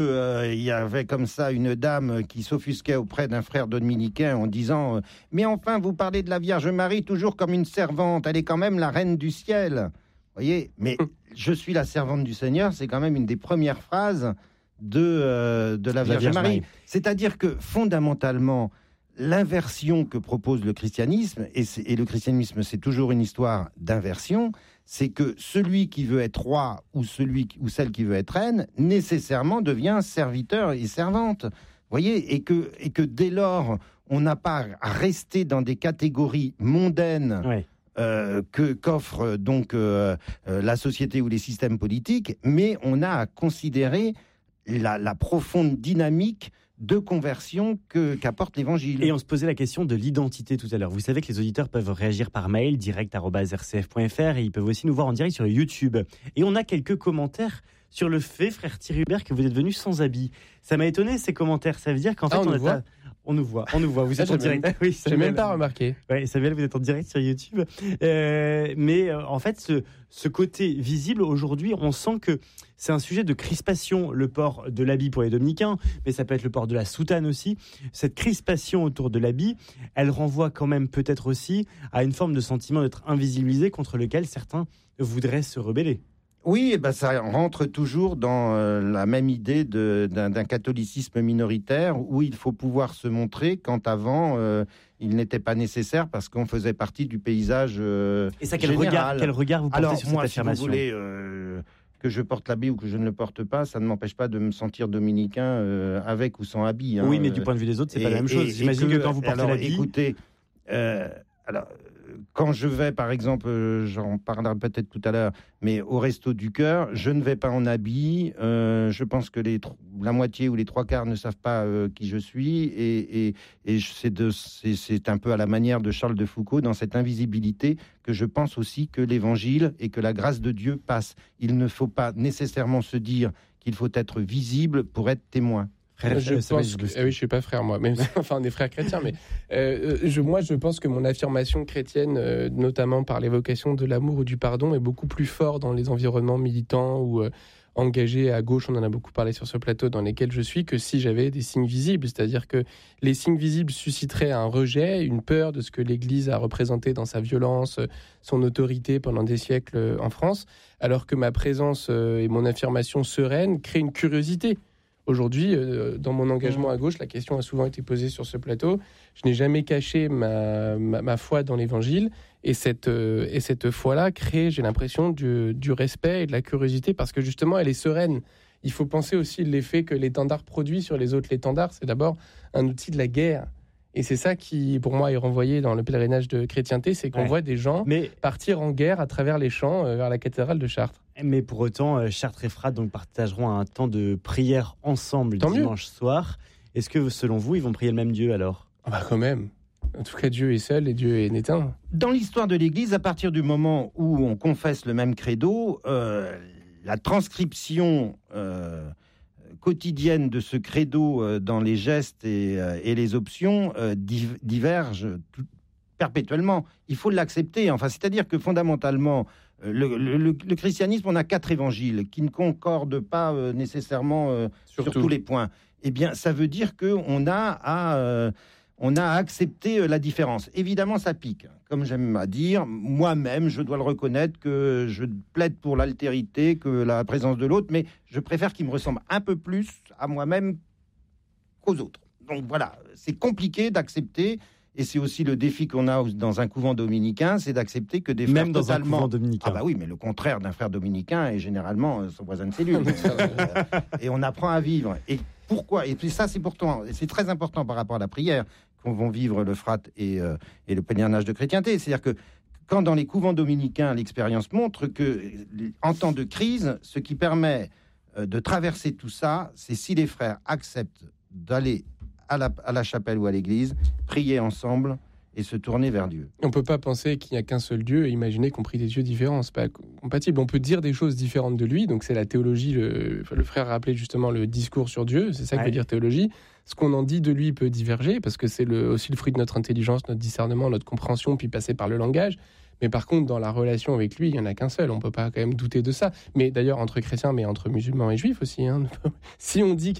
Il y avait comme ça une dame qui s'offusquait auprès d'un frère dominicain en disant mais enfin, vous parlez de la Vierge Marie toujours comme une servante, elle est quand même la reine du ciel. Vous voyez, mais je suis la servante du Seigneur, c'est quand même une des premières phrases de la Vierge Marie. C'est-à-dire que fondamentalement, l'inversion que propose le christianisme, et le christianisme c'est toujours une histoire d'inversion, c'est que celui qui veut être roi ou celle qui veut être reine, nécessairement devient serviteur et servante. Vous voyez, et que dès lors, on n'a pas à rester dans des catégories mondaines qu'offre donc la société ou les systèmes politiques, mais on a à considérer la profonde dynamique de conversion qu'apporte l'Évangile. Et on se posait la question de l'identité tout à l'heure. Vous savez que les auditeurs peuvent réagir par mail, direct@rcf.fr, et ils peuvent aussi nous voir en direct sur YouTube. Et on a quelques commentaires sur le fait, frère Thierry Hubert, que vous êtes venu sans habit. Ça m'a étonné, ces commentaires. Ça veut dire qu'en fait, on nous voit. Vous êtes en direct. Oui, j'ai même pas remarqué. Oui, Samuel, vous êtes en direct sur YouTube. Mais en fait, ce côté visible, aujourd'hui, on sent que c'est un sujet de crispation, le port de l'habit pour les dominicains, mais ça peut être le port de la soutane aussi. Cette crispation autour de l'habit, elle renvoie quand même peut-être aussi à une forme de sentiment d'être invisibilisé contre lequel certains voudraient se rebeller. Oui, ça rentre toujours dans la même idée d'un catholicisme minoritaire où il faut pouvoir se montrer quand avant il n'était pas nécessaire parce qu'on faisait partie du paysage Et ça, quel général. regard vous portez sur cette affirmation ? Si vous voulez que je porte l'habit ou que je ne le porte pas, ça ne m'empêche pas de me sentir dominicain avec ou sans habit. Oui, mais du point de vue des autres, c'est pas la même chose. J'imagine que quand vous portez l'habit... Écoutez, quand je vais, par exemple, j'en parlerai peut-être tout à l'heure, mais au Resto du Cœur, je ne vais pas en habit. Je pense que la moitié ou les trois quarts ne savent pas qui je suis. Et c'est un peu à la manière de Charles de Foucault, dans cette invisibilité, que je pense aussi que l'Évangile et que la grâce de Dieu passent. Il ne faut pas nécessairement se dire qu'il faut être visible pour être témoin. Je suis pas frère moi, même enfin on est frères chrétiens, mais je pense que mon affirmation chrétienne, notamment par l'évocation de l'amour ou du pardon, est beaucoup plus fort dans les environnements militants ou engagés à gauche, on en a beaucoup parlé sur ce plateau, dans lesquels je suis, que si j'avais des signes visibles. C'est-à-dire que les signes visibles susciteraient un rejet, une peur de ce que l'Église a représenté dans sa violence, son autorité pendant des siècles en France, alors que ma présence et mon affirmation sereine créent une curiosité. Aujourd'hui, dans mon engagement à gauche, la question a souvent été posée sur ce plateau. Je n'ai jamais caché ma foi dans l'Évangile. Et cette foi-là crée, j'ai l'impression, du respect et de la curiosité parce que justement, elle est sereine. Il faut penser aussi l'effet que l'étendard produit sur les autres. L'étendard, c'est d'abord un outil de la guerre. Et c'est ça qui, pour moi, est renvoyé dans le pèlerinage de chrétienté, c'est qu'on voit des gens partir en guerre à travers les champs vers la cathédrale de Chartres. Mais pour autant, Chartres et Frades donc partageront un temps de prière ensemble dimanche soir. Est-ce que, selon vous, ils vont prier le même Dieu alors ? Quand même. En tout cas, Dieu est seul et Dieu est inéteint. Dans l'histoire de l'Église, à partir du moment où on confesse le même credo, la transcription quotidienne de ce credo dans les gestes et les options diverge perpétuellement. Il faut l'accepter. Enfin, c'est-à-dire que fondamentalement, le christianisme, on a 4 évangiles qui ne concordent pas nécessairement sur tous les points. Eh bien, ça veut dire qu'on a à accepter la différence. Évidemment, ça pique. Comme j'aime à dire, moi-même, je dois le reconnaître que je plaide pour l'altérité, que la présence de l'autre, mais je préfère qu'il me ressemble un peu plus à moi-même qu'aux autres. Donc voilà, c'est compliqué d'accepter. Et c'est aussi le défi qu'on a dans un couvent dominicain, c'est d'accepter que des frères même dans totalement... un couvent dominicain. Oui, mais le contraire d'un frère dominicain est généralement son voisin de cellule. Et on apprend à vivre. Et pourquoi ? Et puis ça, c'est très important par rapport à la prière qu'on va vivre le frat et le pèlerinage de chrétienté. C'est-à-dire que quand dans les couvents dominicains, l'expérience montre que en temps de crise, ce qui permet de traverser tout ça, c'est si les frères acceptent d'aller à la chapelle ou à l'église, prier ensemble et se tourner vers Dieu. On ne peut pas penser qu'il n'y a qu'un seul Dieu et imaginer qu'on prie des dieux différents. C'est pas compatible. On peut dire des choses différentes de lui. Donc c'est la théologie. Le frère a rappelé justement le discours sur Dieu. C'est ça que veut dire théologie. Ce qu'on en dit de lui peut diverger parce que c'est aussi le fruit de notre intelligence, notre discernement, notre compréhension, puis passer par le langage. Mais par contre, dans la relation avec lui, il n'y en a qu'un seul. On ne peut pas quand même douter de ça. Mais d'ailleurs, entre chrétiens, mais entre musulmans et juifs aussi. Hein. Si on dit